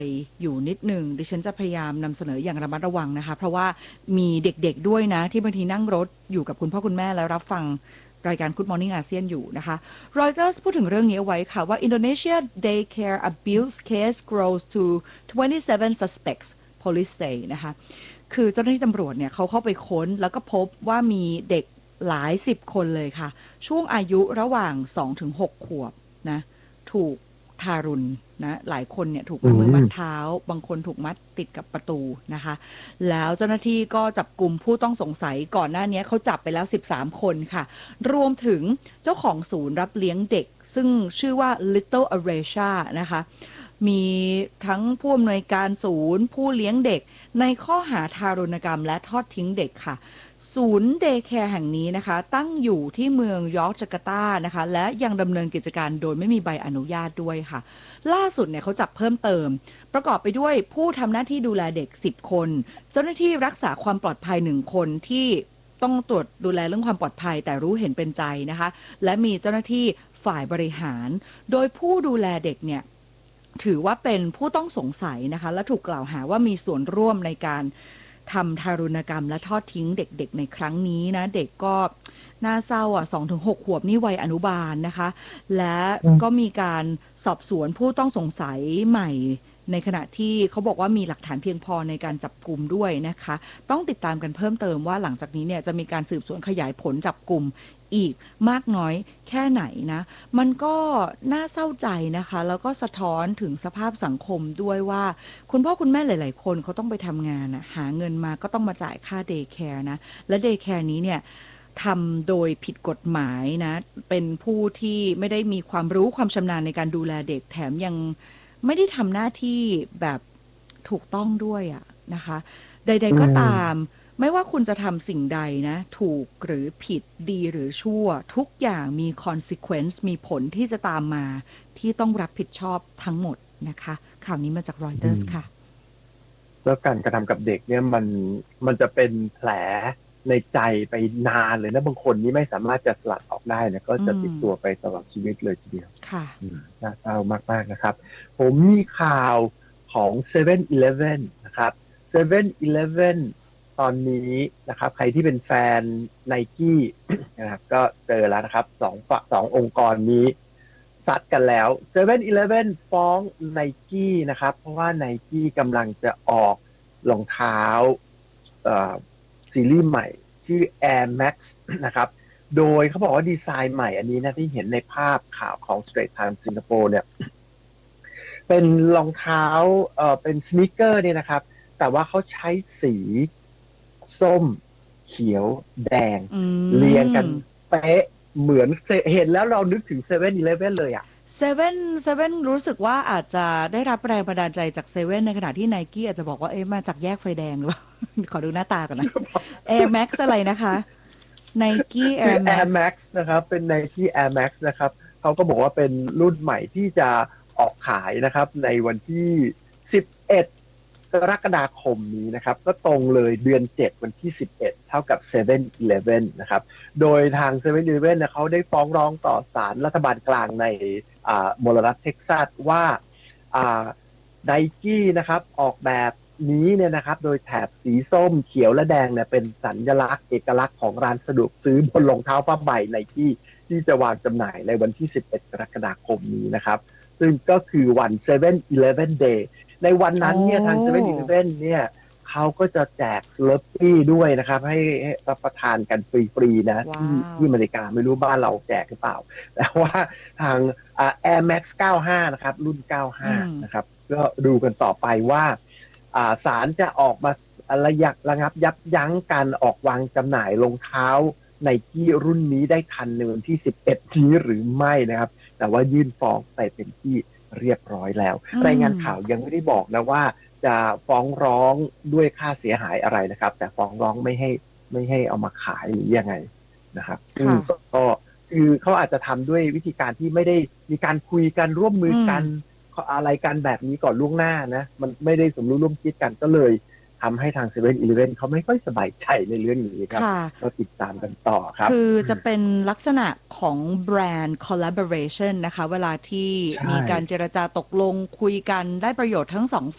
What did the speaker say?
อยู่นิดหนึ่งดิฉันจะพยายามนำเสนออย่างระมัดระวังนะคะเพราะว่ามีเด็กๆด้วยนะที่บางทีนั่งรถอยู่กับคุณพ่อคุณแม่แล้วรับฟังรายการ Good Morning ASEAN อยู่นะคะ Reuters พูดถึงเรื่องนี้เอาไว้ค่ะว่า Indonesia daycare abuse case grows to 27 suspects police say นะคะคือเจ้าหน้าที่ตำรวจเนี่ยเขาเข้าไปค้นแล้วก็พบว่ามีเด็กหลายสิบคนเลยค่ะช่วงอายุระหว่าง 2-6 ขวบนะถูกทารุณนะหลายคนเนี่ยถูกมัดมือมัดเท้าบางคนถูกมัดติดกับประตูนะคะแล้วเจ้าหน้าที่ก็จับกลุ่มผู้ต้องสงสัยก่อนหน้านี้เขาจับไปแล้ว13คนค่ะรวมถึงเจ้าของศูนย์รับเลี้ยงเด็กซึ่งชื่อว่า Little Aresia นะคะมีทั้งผู้อำนวยการศูนย์ผู้เลี้ยงเด็กในข้อหาทารุณกรรมและทอดทิ้งเด็กค่ะศูนย์เดย์แคร์แห่งนี้นะคะตั้งอยู่ที่เมืองยอร์กจาการ์ตานะคะและยังดำเนินกิจการโดยไม่มีใบอนุญาตด้วยค่ะล่าสุดเนี่ยเขาจับเพิ่มเติมประกอบไปด้วยผู้ทำหน้าที่ดูแลเด็ก10คนเจ้าหน้าที่รักษาความปลอดภัย1คนที่ต้องตรวจดูแลเรื่องความปลอดภัยแต่รู้เห็นเป็นใจนะคะและมีเจ้าหน้าที่ฝ่ายบริหารโดยผู้ดูแลเด็กเนี่ยถือว่าเป็นผู้ต้องสงสัยนะคะและถูกกล่าวหาว่ามีส่วนร่วมในการทำทารุณกรรมและทอดทิ้งเด็กๆในครั้งนี้นะเด็กก็น่าเศร้าอ่ะ 2-6 ขวบนี่วัยอนุบาลนะคะและก็มีการสอบสวนผู้ต้องสงสัยใหม่ในขณะที่เขาบอกว่ามีหลักฐานเพียงพอในการจับกลุ่มด้วยนะคะต้องติดตามกันเพิ่มเติมว่าหลังจากนี้เนี่ยจะมีการสืบสวนขยายผลจับกลุ่มอีกมากน้อยแค่ไหนนะมันก็น่าเศร้าใจนะคะแล้วก็สะท้อนถึงสภาพสังคมด้วยว่าคุณพ่อคุณแม่หลายๆคนเขาต้องไปทำงานนะหาเงินมาก็ต้องมาจ่ายค่าเดย์แคร์นะและเดย์แคร์นี้เนี่ยทำโดยผิดกฎหมายนะเป็นผู้ที่ไม่ได้มีความรู้ความชำนาญในการดูแลเด็กแถมยังไม่ได้ทำหน้าที่แบบถูกต้องด้วยอะนะคะใดๆก็ตามไม่ว่าคุณจะทำสิ่งใดนะถูกหรือผิดดีหรือชั่วทุกอย่างมี consequence มีผลที่จะตามมาที่ต้องรับผิดชอบทั้งหมดนะคะข่าวนี้มาจาก Reuters ค่ะแล้วการกระทำกับเด็กเนี่ยมันจะเป็นแผลในใจไปนานเลยนะบางคนนี่ไม่สามารถจะสลัดออกได้นะก็จะติดตัวไปตลอดชีวิตเลยทีเดียวค่ะน่าเศร้ามากๆนะครับผมมีข่าวของ7-Eleven นะครับ7-Eleven ตอนนี้นะครับใครที่เป็นแฟน Nike นะครับก็เจอแล้วนะครับสององค์กรนี้ซัดกันแล้ว7-Eleven ฟ้อง Nike นะครับเพราะว่า Nike กำลังจะออกรองเท้าซีรีส์ใหม่ชื่อ Air Max นะครับโดยเขาบอกว่าดีไซน์ใหม่อันนี้นะที่เห็นในภาพข่าวของ Straits Times สิงคโปร์เนี่ยเป็นรองเท้าเป็นสนีกเกอร์เนี่ยนะครับแต่ว่าเขาใช้สีส้มเขียวแดงเรียงกันเป๊ะเหมือนเห็นแล้วเรานึกถึง7-Eleven เลยอ่ะ 7รู้สึกว่าอาจจะได้รับแรงบันดาลใจจาก7ในขณะที่ Nike อาจจะบอกว่าเอ๊ะมาจากแยกไฟแดงหรือเปล่า ขอดูหน้าตาก่อนนะ Air Max อะไรนะคะ Nike คือ Air Air Max Max นะครับเป็น Nike Air Max นะครับเขาก็บอกว่าเป็นรุ่นใหม่ที่จะออกขายนะครับในวันที่11กรกฎาคมนี้นะครับก็ตรงเลยเดือน7วันที่11เท่ากับ7-Eleven นะครับโดยทาง 7-Eleven เนี่ยเขาได้ฟ้องร้องต่อศาลรัฐบาลกลางในมลรัฐเท็กซัสว่าNike นะครับออกแบบนี้เนี่ยนะครับโดยแถบสีส้มเขียวและแดงเนี่ยเป็นสัญลักษณ์เอกลักษณ์ของร้านสะดวกซื้อบนรองเท้าผ้าใบ Nike ที่จะวางจำหน่ายในวันที่11กรกฎาคมนี้นะครับซึ่งก็คือวัน 7-Eleven Day ในวันนั้นเนี่ยทาง 7-Eleven เนี่ยเขาก็จะแจกสลัดปี้ด้วยนะครับให้รับประทานกันฟรีๆนะที่อเมริกาไม่รู้บ้านเราแจกหรือเปล่าแต่ว่าทางAir Max 95นะครับรุ่น95นะครับก็ดูกันต่อไปว่าศาลจะออกมาระงับยับยั้งการออกวางจำหน่ายรองเท้าไนกี้รุ่นนี้ได้ทันในวันที่11นี้หรือไม่นะครับแต่ว่ายื่นฟ้องไปเป็นที่เรียบร้อยแล้วรายงานข่าวยังไม่ได้บอกนะว่าจะฟ้องร้องด้วยค่าเสียหายอะไรนะครับแต่ฟ้องร้องไม่ให้เอามาขายหรือยังไงนะครับก็คือเขาอาจจะทำด้วยวิธีการที่ไม่ได้มีการคุยกันร่วมมือกันอะไรกันแบบนี้ก่อนล่วงหน้านะมันไม่ได้สมรู้ร่วมคิดกันก็เลยทำให้ทาง 7-Eleven เขาไม่ค่อยสบายใจในเรื่องนี้ครับก็ติดตามกันต่อครับคือจะเป็นลักษณะของแบรนด์ collaboration นะคะเวลาที่มีการเจรจาตกลงคุยกันได้ประโยชน์ทั้งสอง